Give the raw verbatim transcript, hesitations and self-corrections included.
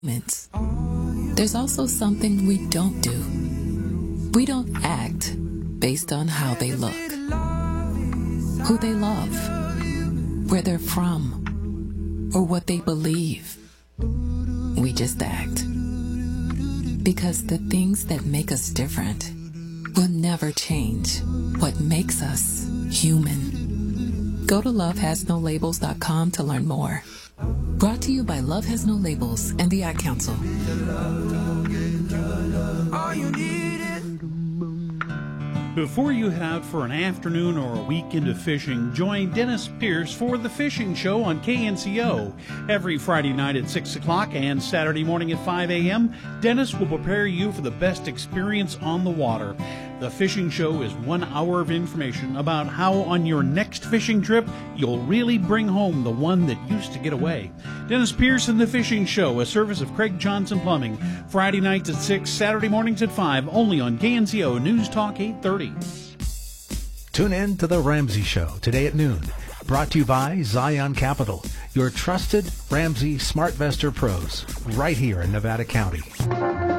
moments. There's also something we don't do. We don't act based on how they look, who they love, where they're from, or what they believe. We just act. Because the things that make us different will never change what makes us human. Go to love has no labels dot com to learn more. Brought to you by Love Has No Labels and the Ad Council. Before you head out for an afternoon or a weekend of fishing, join Dennis Pierce for The Fishing Show on K N C O. Every Friday night at six o'clock and Saturday morning at five a.m., Dennis will prepare you for the best experience on the water. The Fishing Show is one hour of information about how on your next fishing trip, you'll really bring home the one that used to get away. Dennis Pierce and The Fishing Show, a service of Craig Johnson Plumbing. Friday nights at six, Saturday mornings at five, only on K N C O News Talk eight thirty. Tune in to The Ramsey Show today at noon. Brought to you by Zion Capital, your trusted Ramsey SmartVestor pros, right here in Nevada County.